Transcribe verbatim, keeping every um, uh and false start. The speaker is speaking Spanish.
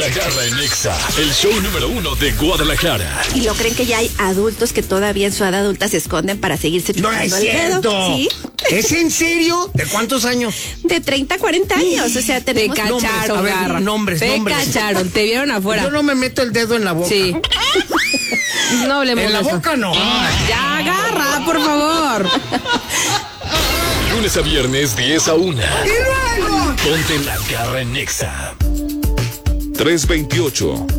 La Garra en Nexa, el show número uno de Guadalajara. ¿Y lo creen que ya hay adultos que todavía en su edad adulta se esconden para seguirse No picando es el cierto. dedo? ¿Sí? ¿Es en serio? ¿De cuántos años? De treinta a cuarenta años, o sea, Te tenemos... cacharon, a ver, Garra. nombres, Te nombres. cacharon, te vieron afuera. Yo no me meto el dedo en la boca. Sí. No hablemos En la de eso. boca no. Ya, Garra, por favor. Lunes a viernes, diez a una. ¡Y luego! Ponte La Garra en Nexa. tres veintiocho.